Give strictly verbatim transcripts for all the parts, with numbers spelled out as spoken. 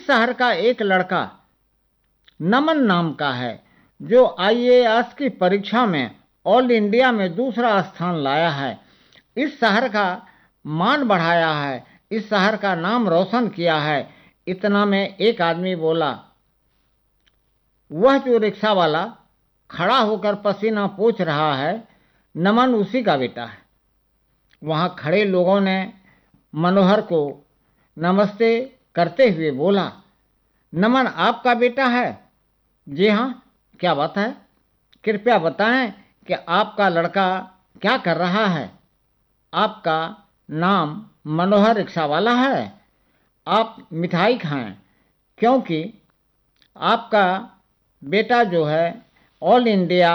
शहर का एक लड़का नमन नाम का है जो आई ए एस की परीक्षा में ऑल इंडिया में दूसरा स्थान लाया है। इस शहर का मान बढ़ाया है, इस शहर का नाम रोशन किया है। इतना में एक आदमी बोला। वह जो रिक्शा वाला खड़ा होकर पसीना पोंछ रहा है, नमन उसी का बेटा है। वहां खड़े लोगों ने मनोहर को नमस्ते करते हुए बोला, नमन आपका बेटा है? जी हाँ, क्या बात है? कृपया बताएं कि आपका लड़का क्या कर रहा है। आपका नाम मनोहर रिक्शा वाला है। आप मिठाई खाएं, क्योंकि आपका बेटा जो है ऑल इंडिया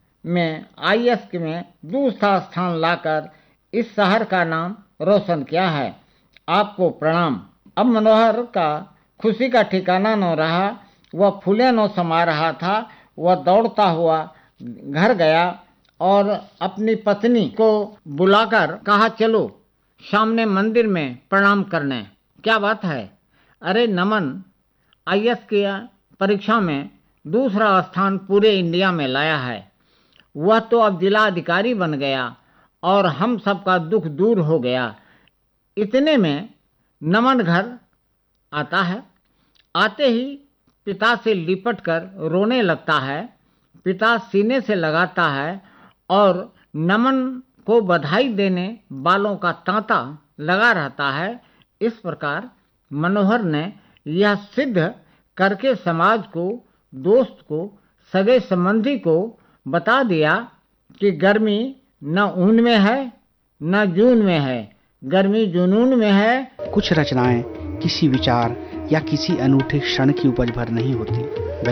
में आई ए एस में दूसरा स्थान लाकर इस शहर का नाम रोशन किया है। आपको प्रणाम। अब मनोहर का खुशी का ठिकाना न रहा। वह फूले न समा रहा था। वह दौड़ता हुआ घर गया और अपनी पत्नी को बुलाकर कहा, चलो सामने मंदिर में प्रणाम करने। क्या बात है? अरे नमन आई ए एस की परीक्षा में दूसरा स्थान पूरे इंडिया में लाया है। वह तो अब जिला अधिकारी बन गया और हम सबका दुख दूर हो गया। इतने में नमन घर आता है। आते ही पिता से लिपट कर रोने लगता है। पिता सीने से लगाता है और नमन को बधाई देने वालों का तांता लगा रहता है। इस प्रकार मनोहर ने यह सिद्ध करके समाज को, दोस्त को, सगे संबंधी को बता दिया कि गर्मी न ऊन में है न जून में है, गर्मी जुनून में है। कुछ रचनाएं किसी विचार या किसी अनूठे क्षण की उपज भर नहीं होती,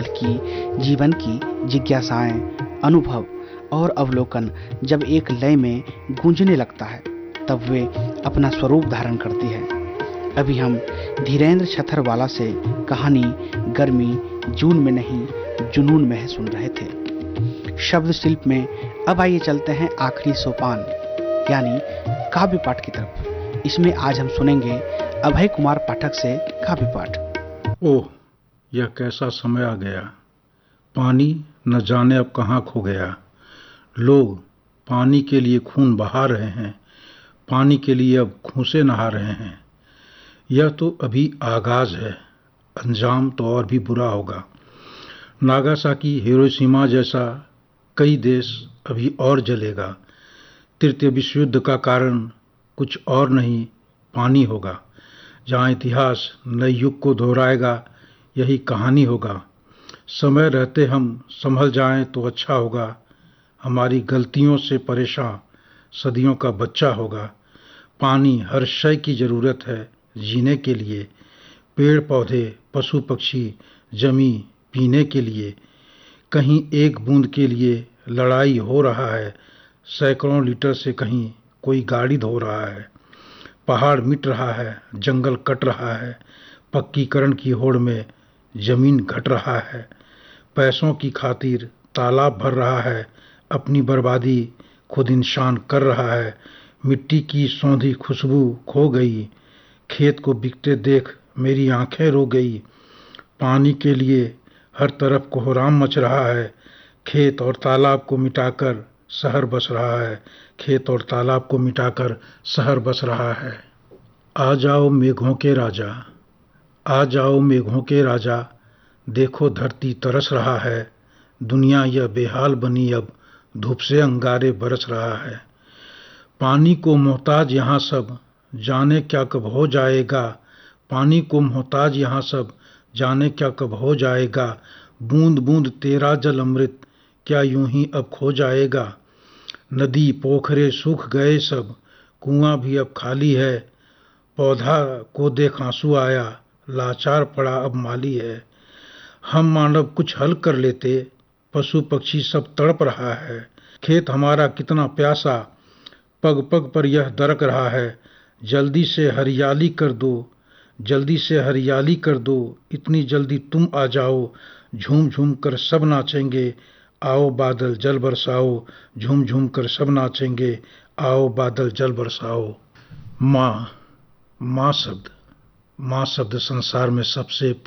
बल्कि जीवन की जिज्ञासाएं, अनुभव और अवलोकन जब एक लय में गूंजने लगता है तब वे अपना स्वरूप धारण करती है। अभी हम धीरेन्द्र छथरवाला से कहानी गर्मी जून में नहीं जुनून में है सुन रहे थे। शब्द शिल्प में अब आइए चलते हैं आखिरी सोपान यानी काव्य पाठ की तरफ। इसमें आज हम सुनेंगे अभय कुमार पाठक से काव्य पाठ। ओह, यह कैसा समय आ गया। पानी न जाने अब कहाँ खो गया। लोग पानी के लिए खून बहा रहे हैं, पानी के लिए अब खूंसे नहा रहे हैं। यह तो अभी आगाज है, अंजाम तो और भी बुरा होगा। नागासाकी, हिरोशिमा जैसा कई देश अभी और जलेगा। तृतीय विश्व युद्ध का कारण कुछ और नहीं, पानी होगा। जहाँ इतिहास नए युग को दोहराएगा, यही कहानी होगा। समय रहते हम संभल जाएं तो अच्छा होगा। हमारी गलतियों से परेशान सदियों का बच्चा होगा। पानी हर शय की जरूरत है जीने के लिए। पेड़ पौधे, पशु पक्षी, जमी पीने के लिए। कहीं एक बूंद के लिए लड़ाई हो रहा है, सैकड़ों लीटर से कहीं कोई गाड़ी धो रहा है। पहाड़ मिट रहा है, जंगल कट रहा है, पक्कीकरण की होड़ में जमीन घट रहा है। पैसों की खातिर तालाब भर रहा है, अपनी बर्बादी खुद इंसान कर रहा है। मिट्टी की सौंधी खुशबू खो गई, खेत को बिकते देख मेरी आंखें रो गई। पानी के लिए हर तरफ कोहराम मच रहा है, खेत और तालाब को मिटाकर शहर बस रहा है, खेत और तालाब को मिटाकर शहर बस रहा है। आ जाओ मेघों के राजा, आ जाओ मेघों के राजा, देखो धरती तरस रहा है। दुनिया यह बेहाल बनी, अब धूप से अंगारे बरस रहा है। पानी को मोहताज यहाँ सब, जाने क्या कब हो जाएगा। पानी को मोहताज यहाँ सब, जाने क्या कब हो जाएगा। बूंद बूंद तेरा जल अमृत, क्या यूं ही अब खो जाएगा। नदी पोखरे सूख गए सब, कुआं भी अब खाली है। पौधा को देख आंसू आया, लाचार पड़ा अब माली है। हम मानव कुछ हल कर लेते, पशु पक्षी सब तड़प रहा है। खेत हमारा कितना प्यासा, पग पग पर यह दरक रहा है। जल्दी से हरियाली कर दो, जल्दी से हरियाली कर दो, इतनी जल्दी तुम आ जाओ। झूम झूम कर सब नाचेंगे, आओ बादल जल बरसाओ। झूम झूम कर सब नाचेंगे, आओ बादल जल बरसाओ। माँ, माँ शब्द, माँ शब्द संसार में सबसे